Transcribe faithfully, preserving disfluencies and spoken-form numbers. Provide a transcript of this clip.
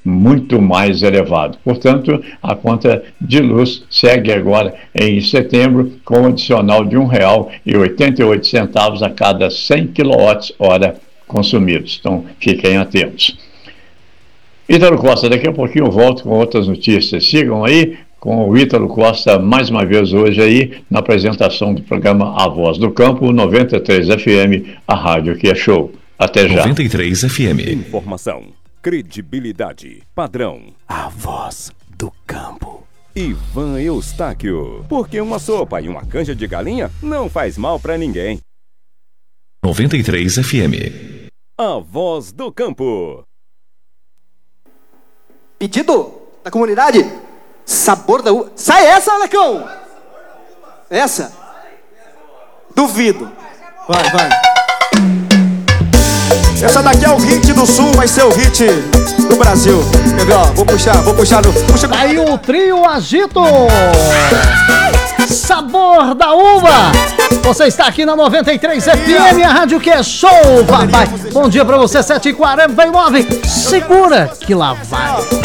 muito mais elevado. Portanto, a conta de luz segue agora em setembro com um adicional de um real e oitenta e oito centavos a cada cem quilowatt-hora consumidos. Então, fiquem atentos. Ítalo Costa, daqui a pouquinho eu volto com outras notícias. Sigam aí com o Ítalo Costa, mais uma vez hoje aí, na apresentação do programa A Voz do Campo, noventa e três F M, a rádio que é show. Até já. noventa e três F M. Informação, credibilidade, padrão. A Voz do Campo. Ivan Eustáquio. Porque uma sopa e uma canja de galinha não faz mal pra ninguém. noventa e três F M. A Voz do Campo. Pedido da comunidade, sabor da uva. Sai essa, Alecão! Essa? Duvido. Vai, vai. Essa daqui é o hit do Sul, vai ser o hit do Brasil. Quer ver, ó? Vou puxar, vou puxar no... Puxa... Aí o trio Agito. Sabor da uva. Você está aqui na noventa e três F M, a rádio que é show, papai. Bom dia pra você, sete e quarenta e nove. Segura que lá vai.